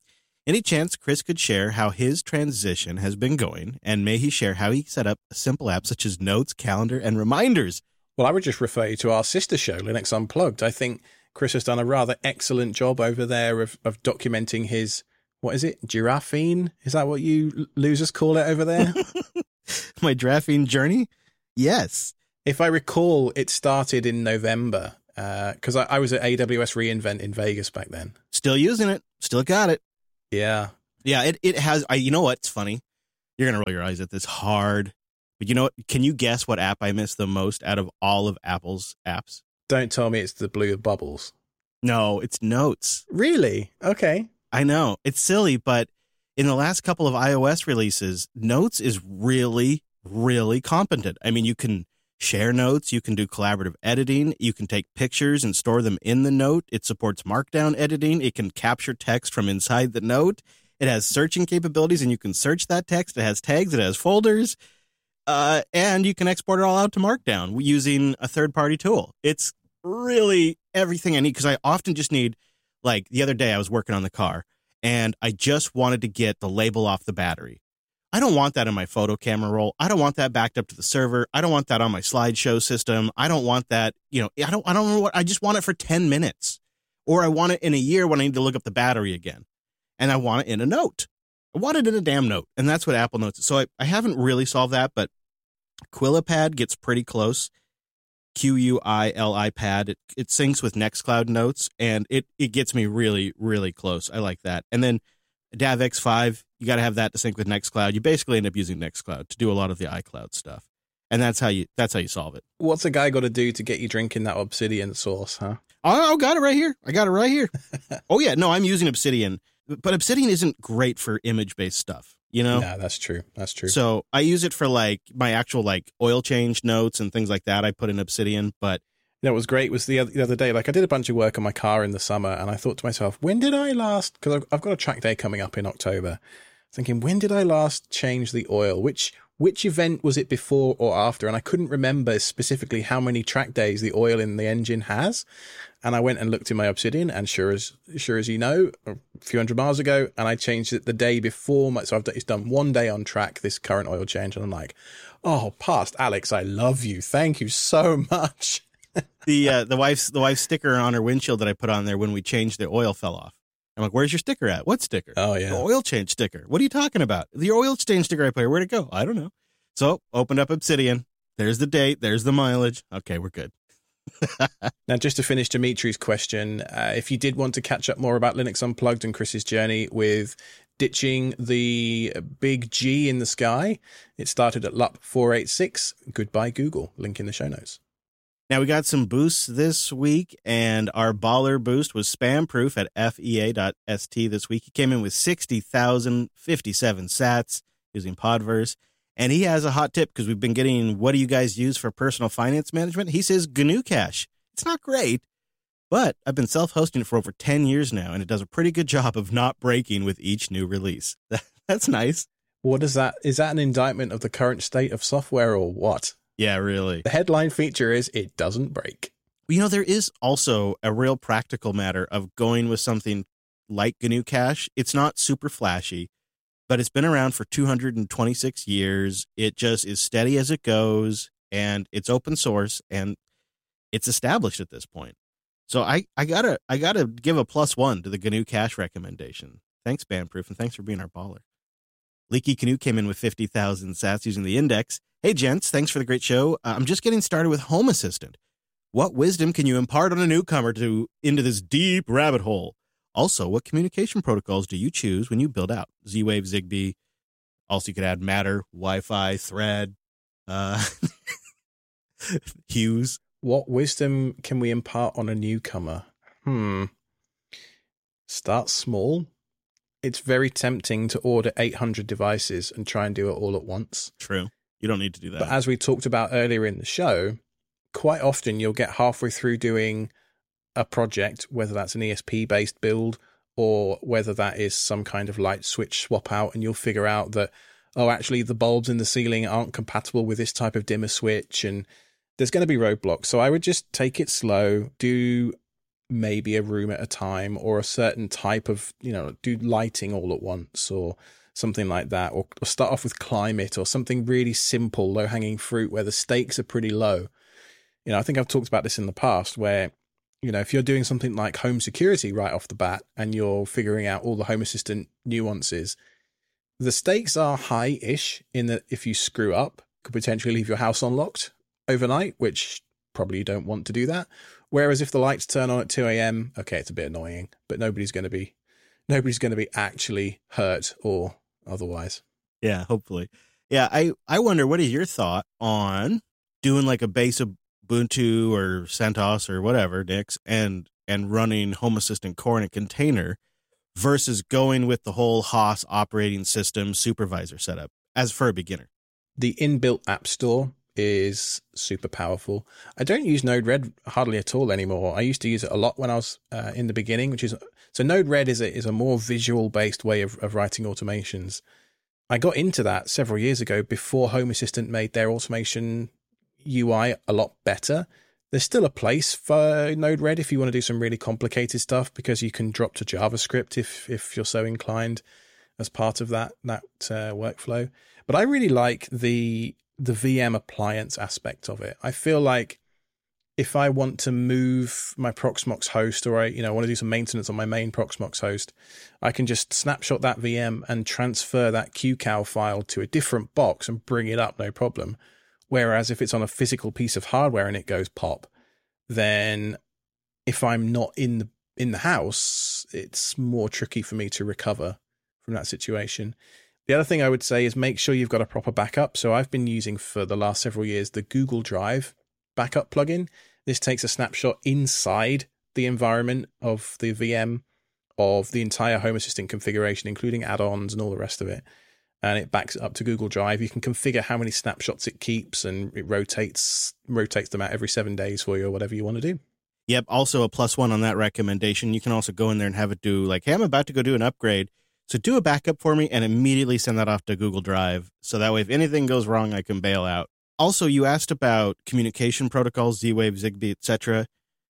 Any chance Chris could share how his transition has been going, and may he share how he set up a simple app such as Notes, Calendar, and Reminders? Well, I would just refer you to our sister show, Linux Unplugged. I think Chris has done a rather excellent job over there of documenting his, what is it, giraffine? Is that what you losers call it over there? My giraffine journey? Yes. If I recall, it started in November, because I was at AWS reInvent in Vegas back then. Still using it. Still got it. Yeah. Yeah, it has. You know what? It's funny. You're going to roll your eyes at this hard. But you know what? Can you guess what app I miss the most out of all of Apple's apps? Don't tell me it's the blue bubbles. No, it's Notes. Really? Okay. I know. It's silly, but in the last couple of iOS releases, Notes is really, really competent. I mean, you can share notes, you can do collaborative editing, you can take pictures and store them in the note. It supports markdown editing. It can capture text from inside the note. It has searching capabilities, and you can search that text. It has tags. It has folders. And you can export it all out to Markdown using a third-party tool. It's really everything I need, because I often just need, like the other day I was working on the car, and I just wanted to get the label off the battery. I don't want that in my photo camera roll. I don't want that backed up to the server. I don't want that on my slideshow system. I don't want that, I don't know what, I just want it for 10 minutes. Or I want it in a year when I need to look up the battery again. And I want it in a note. I want it in a damn note. And that's what Apple Notes is. So I haven't really solved that, but Quillipad gets pretty close. QUILI pad. It syncs with Nextcloud Notes, and it gets me really, really close. I like that. And then DAVX5, you got to have that to sync with Nextcloud. You basically end up using Nextcloud to do a lot of the iCloud stuff. And that's how you solve it. What's a guy got to do to get you drinking that Obsidian sauce, huh? Oh, got it right here. I got it right here. Oh, yeah. No, I'm using Obsidian. But Obsidian isn't great for image-based stuff, No, that's true. That's true. So I use it for like my actual like oil change notes and things like that. I put in Obsidian, but what was great was the other day, like I did a bunch of work on my car in the summer, and I thought to myself, when did I last, because I've got a track day coming up in October, thinking, when did I last change the oil? Which event was it, before or after? And I couldn't remember specifically how many track days the oil in the engine has. And I went and looked in my Obsidian, and sure as you know, a few hundred miles ago, and I changed it the day before. So it's done 1 day on track, this current oil change. And I'm like, oh, past Alex, I love you. Thank you so much. The wife's sticker on her windshield that I put on there when we changed the oil fell off. I'm like, where's your sticker at? What sticker? Oh, yeah. The oil change sticker. What are you talking about? The oil change sticker I put here. Where'd it go? I don't know. So opened up Obsidian. There's the date. There's the mileage. Okay, we're good. Now, just to finish Dimitri's question, if you did want to catch up more about Linux Unplugged and Chris's journey with ditching the big G in the sky, it started at LUP 486. Goodbye, Google. Link in the show notes. Now, we got some boosts this week, and our baller boost was spam proof at fea.st this week. He came in with 60,057 sats using Podverse, and he has a hot tip because we've been getting, what do you guys use for personal finance management? He says GNU Cache. It's not great, but I've been self-hosting it for over 10 years now, and it does a pretty good job of not breaking with each new release. That's nice. What is that? Is that an indictment of the current state of software or what? Yeah, really. The headline feature is it doesn't break. There is also a real practical matter of going with something like GNU Cache. It's not super flashy, but it's been around for 226 years. It just is steady as it goes, and it's open source, and it's established at this point. So I gotta give a +1 to the GNU Cache recommendation. Thanks, Spamproof, and thanks for being our baller. Leaky Canoe came in with 50,000 sats using the index. Hey, gents, thanks for the great show. I'm just getting started with Home Assistant. What wisdom can you impart on a newcomer into this deep rabbit hole? Also, what communication protocols do you choose when you build out? Z-Wave, Zigbee. Also, you could add Matter, Wi-Fi, Thread, Hughes. What wisdom can we impart on a newcomer? Start small. It's very tempting to order 800 devices and try and do it all at once. True. You don't need to do that. But as we talked about earlier in the show, quite often you'll get halfway through doing a project, whether that's an ESP-based build or whether that is some kind of light switch swap out, and you'll figure out that, oh, actually the bulbs in the ceiling aren't compatible with this type of dimmer switch, and there's going to be roadblocks. So I would just take it slow, do maybe a room at a time, or a certain type of, do lighting all at once or something like that, or start off with climate or something really simple, low-hanging fruit where the stakes are pretty low. I think I've talked about this in the past where, if you're doing something like home security right off the bat and you're figuring out all the Home Assistant nuances, the stakes are high-ish in that if you screw up, could potentially leave your house unlocked overnight, which probably you don't want to do that. Whereas if the lights turn on at 2 a.m., okay, it's a bit annoying, but nobody's going to be actually hurt or otherwise. Yeah, hopefully. Yeah, I wonder, what is your thought on doing like a base of Ubuntu or CentOS or whatever, Nix, and running Home Assistant core in a container versus going with the whole Haas operating system supervisor setup as for a beginner? The inbuilt app store is super powerful. I don't use Node-RED hardly at all anymore. I used to use it a lot when I was in the beginning, so Node-RED is a more visual-based way of writing automations. I got into that several years ago before Home Assistant made their automation UI a lot better. There's still a place for Node-RED if you want to do some really complicated stuff, because you can drop to JavaScript if you're so inclined as part of that workflow. But I really like the VM appliance aspect of it. I feel like if I want to move my Proxmox host, or I want to do some maintenance on my main Proxmox host, I can just snapshot that VM and transfer that QCOW file to a different box and bring it up, no problem. Whereas if it's on a physical piece of hardware and it goes pop, then if I'm not in the house, it's more tricky for me to recover from that situation. The other thing I would say is make sure you've got a proper backup. So I've been using for the last several years the Google Drive backup plugin. This takes a snapshot inside the environment of the VM of the entire Home Assistant configuration, including add-ons and all the rest of it. And it backs it up to Google Drive. You can configure how many snapshots it keeps, and it rotates them out every 7 days for you, or whatever you want to do. Yep. Also a +1 on that recommendation. You can also go in there and have it do like, hey, I'm about to go do an upgrade, so do a backup for me and immediately send that off to Google Drive. So that way, if anything goes wrong, I can bail out. Also, you asked about communication protocols, Z-Wave, Zigbee, etc.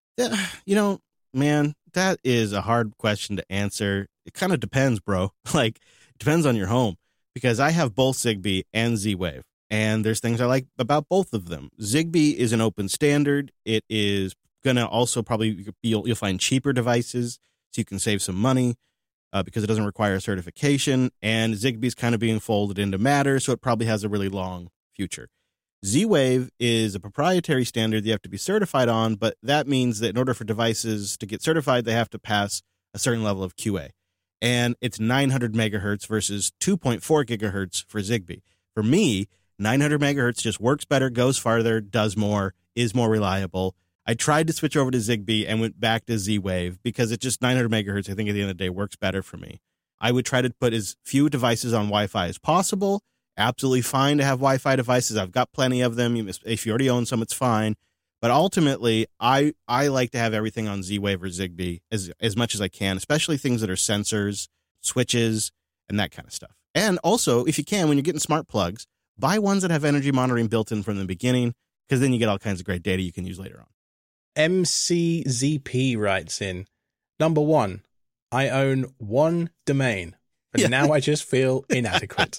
Man, that is a hard question to answer. It kind of depends, bro. Like, it depends on your home, because I have both Zigbee and Z-Wave, and there's things I like about both of them. Zigbee is an open standard. It is going to also probably, you'll find cheaper devices, so you can save some money because it doesn't require certification, and Zigbee's kind of being folded into Matter, so it probably has a really long future. Z-Wave is a proprietary standard you have to be certified on, but that means that in order for devices to get certified, they have to pass a certain level of QA. And it's 900 megahertz versus 2.4 gigahertz for Zigbee. For me, 900 megahertz just works better, goes farther, does more, is more reliable. I tried to switch over to Zigbee and went back to Z-Wave because it's just 900 megahertz, I think at the end of the day, works better for me. I would try to put as few devices on Wi-Fi as possible. Absolutely fine to have Wi-Fi devices. I've got plenty of them. If you already own some, it's fine. But ultimately, I like to have everything on Z-Wave or Zigbee as much as I can, especially things that are sensors, switches, and that kind of stuff. And also, if you can, when you're getting smart plugs, buy ones that have energy monitoring built in from the beginning, because then you get all kinds of great data you can use later on. MCZP writes in, number 1, I own one domain, and now I just feel inadequate.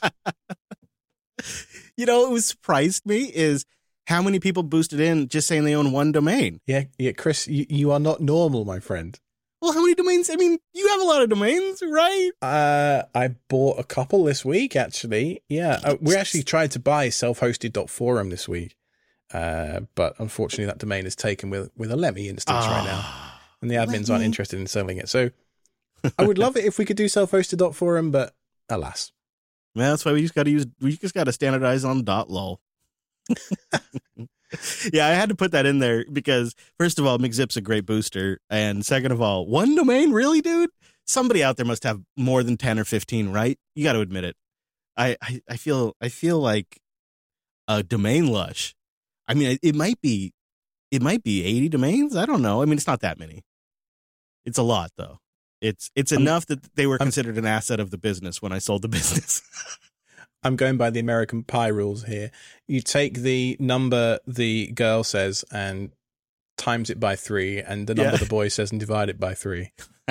What surprised me is how many people boosted in just saying they own one domain. Yeah, Chris, you are not normal, my friend. Well, how many domains? I mean, you have a lot of domains, right? I bought a couple this week, actually. Yeah, we actually tried to buy self-hosted.forum this week, but unfortunately that domain is taken with a Lemmy instance right now, and the admins aren't interested in selling it. So I would love it if we could do self-hosted.forum, but alas. Well, that's why we just got to standardize on .lol. Yeah, I had to put that in there because, first of all, McZip's a great booster. And second of all, one domain? Really, dude? Somebody out there must have more than 10 or 15, right? You got to admit it. I feel like a domain lush. I mean, it might be 80 domains. I don't know. I mean, it's not that many. It's a lot, though. It's enough that they were considered an asset of the business when I sold the business. I'm going by the American Pie rules here. You take the number the girl says and times it by 3, and the number the boy says and divide it by 3.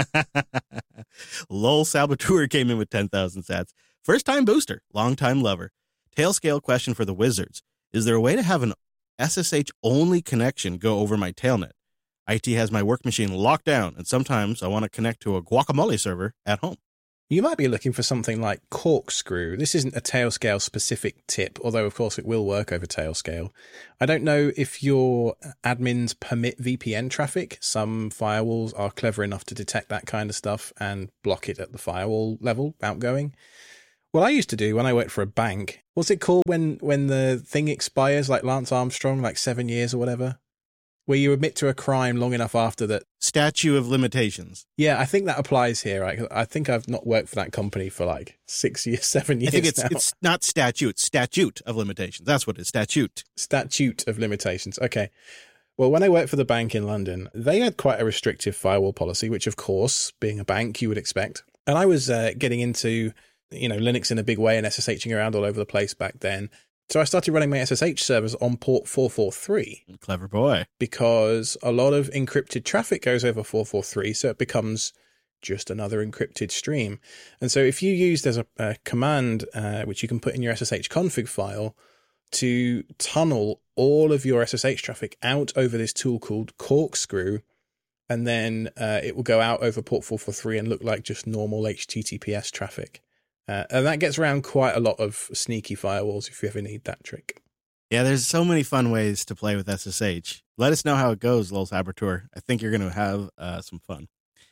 Lol Saboteur came in with 10,000 sats. First time booster, long time lover. Tail scale question for the Wizards. Is there a way to have an SSH only connection go over my tailnet? IT has my work machine locked down, and sometimes I want to connect to a Guacamole server at home. You might be looking for something like Corkscrew. This isn't a Tailscale specific tip, although of course it will work over Tailscale. I don't know if your admins permit VPN traffic. Some firewalls are clever enough to detect that kind of stuff and block it at the firewall level, outgoing. What I used to do when I worked for a bank, what's it called when the thing expires, like Lance Armstrong, like 7 years or whatever? Where you admit to a crime long enough after that. Statute of limitations. Yeah, I think that applies here. I think I've not worked for that company for like 6 years, 7 years. I think it's not statute, it's statute of limitations. That's what it is, statute. Statute of limitations. Okay. Well, when I worked for the bank in London, they had quite a restrictive firewall policy, which of course, being a bank, you would expect. And I was getting into, Linux in a big way and SSHing around all over the place back then. So I started running my SSH servers on port 443. Clever boy. Because a lot of encrypted traffic goes over 443, so it becomes just another encrypted stream. And so if you use, there's a command which you can put in your SSH config file to tunnel all of your SSH traffic out over this tool called Corkscrew, and then it will go out over port 443 and look like just normal HTTPS traffic. And that gets around quite a lot of sneaky firewalls if you ever need that trick. Yeah, there's so many fun ways to play with SSH. Let us know how it goes, Lol Saboteur. I think you're going to have some fun.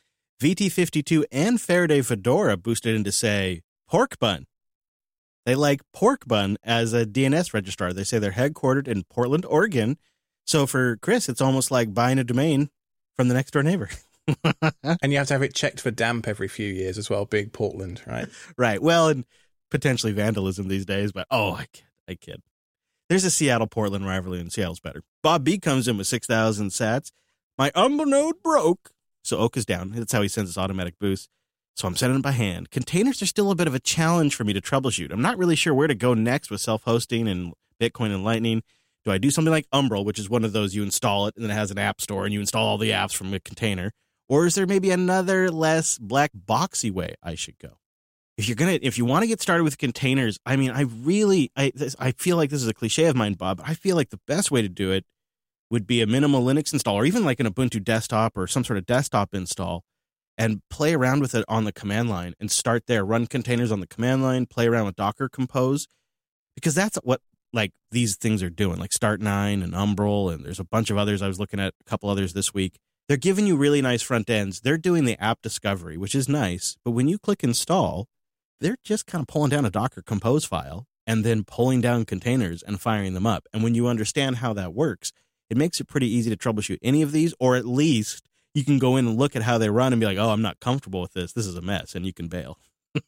VT52 and Faraday Fedora boosted into, say, Pork Bun. They like Pork Bun as a DNS registrar. They say they're headquartered in Portland, Oregon. So for Chris, it's almost like buying a domain from the next door neighbor. And you have to have it checked for damp every few years as well, big Portland, right? Right. Well, and potentially vandalism these days, but I kid. There's a Seattle-Portland rivalry, and Seattle's better. Bob B comes in with 6,000 sats. My Umber node broke, so Oak is down. That's how he sends his automatic boost. So I'm sending it by hand. Containers are still a bit of a challenge for me to troubleshoot. I'm not really sure where to go next with self-hosting and Bitcoin and Lightning. Do I do something like Umbrel, which is one of those you install it and then it has an app store and you install all the apps from a container? Or is there maybe another less black boxy way I should go? If you want to get started with containers, I mean, I feel like this is a cliche of mine, Bob. I feel like the best way to do it would be a minimal Linux install, or even like an Ubuntu desktop or some sort of desktop install, and play around with it on the command line and start there. Run containers on the command line, play around with Docker Compose, because that's what like these things are doing, like Start9 and Umbrel, and there's a bunch of others. I was looking at a couple others this week. They're giving you really nice front ends. They're doing the app discovery, which is nice. But when you click install, they're just kind of pulling down a Docker Compose file and then pulling down containers and firing them up. And when you understand how that works, it makes it pretty easy to troubleshoot any of these, or at least you can go in and look at how they run and be like, oh, I'm not comfortable with this. This is a mess, and you can bail.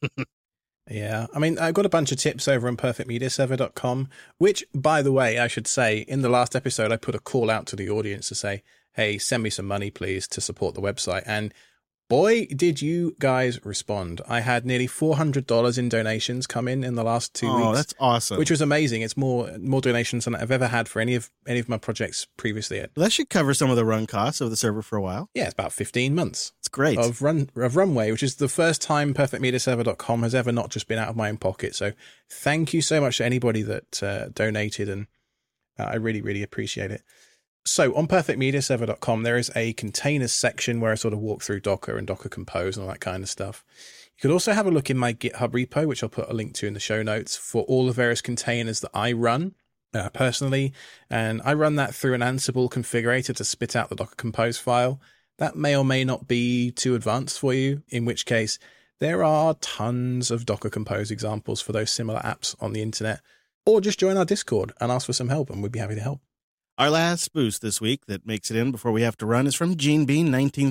Yeah, I mean, I've got a bunch of tips over on perfectmediaserver.com, which, by the way, I should say, in the last episode, I put a call out to the audience to say, hey, send me some money, please, to support the website. And boy, did you guys respond. I had nearly $400 in donations come in the last 2 weeks. Oh, that's awesome. Which was amazing. It's more donations than I've ever had for any of my projects previously. Well, that should cover some of the run costs of the server for a while. Yeah, it's about 15 months. It's great. Of runway, which is the first time perfectmediaserver.com has ever not just been out of my own pocket. So thank you so much to anybody that donated, and I really, really appreciate it. So on perfectmediaserver.com, there is a containers section where I sort of walk through Docker and Docker Compose and all that kind of stuff. You could also have a look in my GitHub repo, which I'll put a link to in the show notes, for all the various containers that I run personally. And I run that through an Ansible configurator to spit out the Docker Compose file. That may or may not be too advanced for you, in which case there are tons of Docker Compose examples for those similar apps on the internet. Or just join our Discord and ask for some help, and we'd be happy to help. Our last boost this week that makes it in before we have to run is from Gene Bean,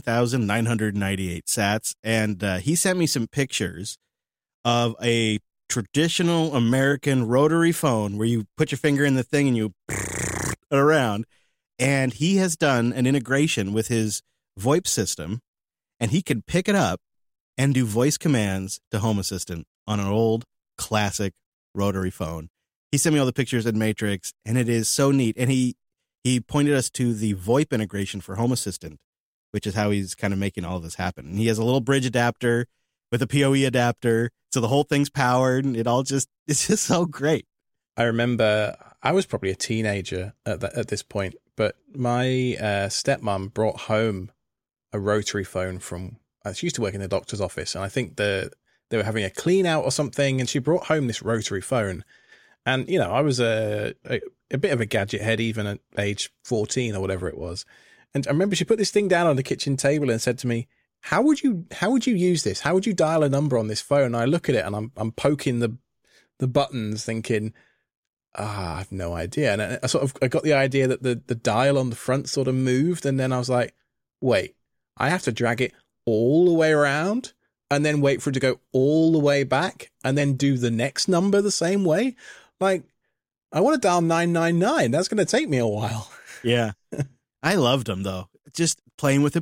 19,998 sats. And he sent me some pictures of a traditional American rotary phone where you put your finger in the thing and you it around. And he has done an integration with his VoIP system, and he could pick it up and do voice commands to Home Assistant on an old classic rotary phone. He sent me all the pictures in Matrix, and it is so neat. And he he pointed us to the VoIP integration for Home Assistant, which is how he's kind of making all of this happen. And he has a little bridge adapter with a PoE adapter. So the whole thing's powered and it's just so great. I remember I was probably a teenager at this point, but my stepmom brought home a rotary phone from, she used to work in the doctor's office, and I think they were having a clean out or something, and she brought home this rotary phone. And, you know, I was a bit of a gadget head even at age 14 or whatever it was. And I remember she put this thing down on the kitchen table and said to me, how would you use this? How would you dial a number on this phone? And I look at it and I'm poking the buttons thinking, I have no idea. And I got the idea that the dial on the front sort of moved. And then I was like, wait, I have to drag it all the way around and then wait for it to go all the way back and then do the next number the same way. Like, I want to dial 999. That's going to take me a while. Yeah. I loved them though. Just playing with it.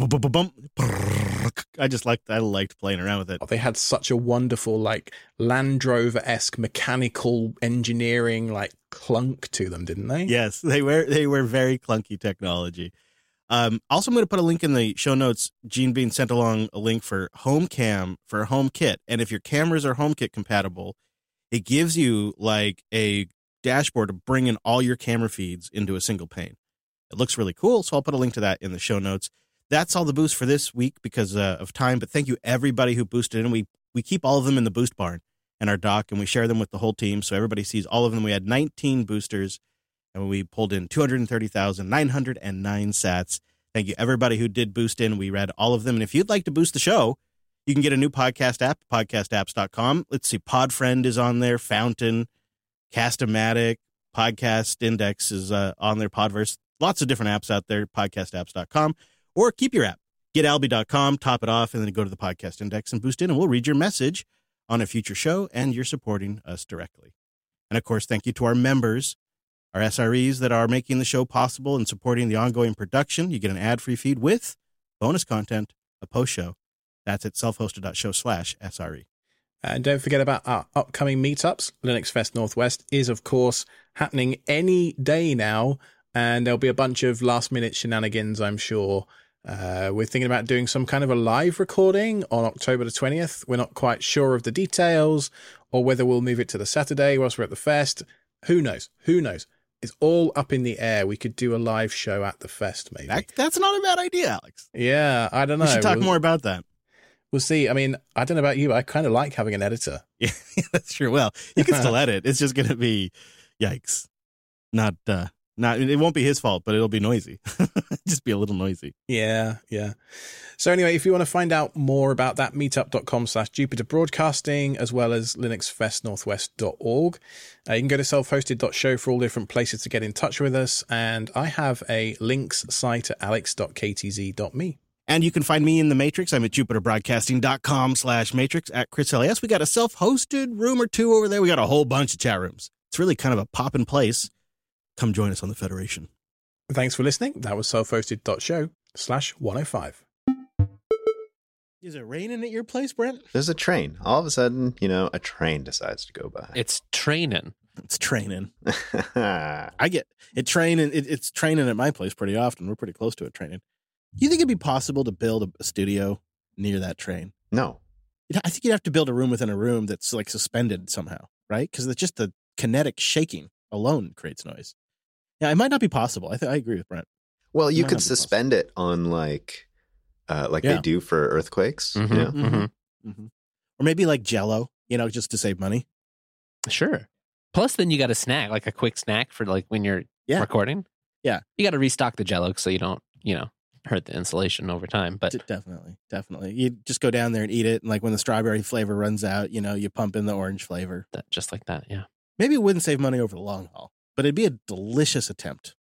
I liked playing around with it. They had such a wonderful, like, Land Rover-esque mechanical engineering, like, clunk to them, didn't they? Yes, they were very clunky technology. Also, I'm going to put a link in the show notes. Gene Bean sent along a link for HomeCam for HomeKit. And if your cameras are HomeKit compatible, it gives you like a dashboard to bring in all your camera feeds into a single pane. It looks really cool, so I'll put a link to that in the show notes. That's all the boosts for this week because of time, but thank you everybody who boosted in. We keep all of them in the boost barn in our doc, and we share them with the whole team, so everybody sees all of them. We had 19 boosters, and we pulled in 230,909 sats. Thank you everybody who did boost in. We read all of them, and if you'd like to boost the show, you can get a new podcast app, podcastapps.com. Let's see, Podfriend is on there, Fountain, Cast-O-Matic, Podcast Index is on there, Podverse. Lots of different apps out there, podcastapps.com. Or keep your app. GetAlby.com, top it off, and then go to the Podcast Index and boost in, and we'll read your message on a future show, and you're supporting us directly. And, of course, thank you to our members, our SREs that are making the show possible and supporting the ongoing production. You get an ad-free feed with bonus content, a post-show. That's at selfhosted.show/SRE. And don't forget about our upcoming meetups. Linux Fest Northwest is, of course, happening any day now, and there'll be a bunch of last-minute shenanigans, I'm sure. We're thinking about doing some kind of a live recording on October the 20th. We're not quite sure of the details or whether we'll move it to the Saturday whilst we're at the fest. Who knows? It's all up in the air. We could do a live show at the fest, maybe. That's not a bad idea, Alex. Yeah, I don't know. We should talk more about that. We'll see. I mean, I don't know about you, but I kind of like having an editor. Yeah, that's true. Well, you can still edit. It's just going to be, yikes. Not, it won't be his fault, but it'll be noisy. Just be a little noisy. Yeah. So anyway, if you want to find out more about that, meetup.com/Jupiter Broadcasting, as well as linuxfestnorthwest.org. You can go to selfhosted.show for all different places to get in touch with us. And I have a links site at alex.ktz.me. And you can find me in the Matrix. I'm at jupiterbroadcasting.com/Matrix at Chris LAS. We got a self-hosted room or two over there. We got a whole bunch of chat rooms. It's really kind of a poppin' place. Come join us on the Federation. Thanks for listening. That was selfhosted.show/105. Is it raining at your place, Brent? There's a train. All of a sudden, a train decides to go by. It's training. It's training. I get it training. It's training at my place pretty often. We're pretty close to it training. Do you think it'd be possible to build a studio near that train? No. I think you'd have to build a room within a room that's like suspended somehow, right? Because it's just the kinetic shaking alone creates noise. Yeah, it might not be possible. I agree with Brent. Well, you could suspend it on like they do for earthquakes. Or maybe like Jell-O, just to save money. Sure. Plus, then you got a snack, like a quick snack for like when you're recording. Yeah. You got to restock the Jell-O so you don't, hurt the insulation over time. But definitely. You just go down there and eat it. And like when the strawberry flavor runs out, you pump in the orange flavor. Just like that, yeah. Maybe it wouldn't save money over the long haul, but it'd be a delicious attempt.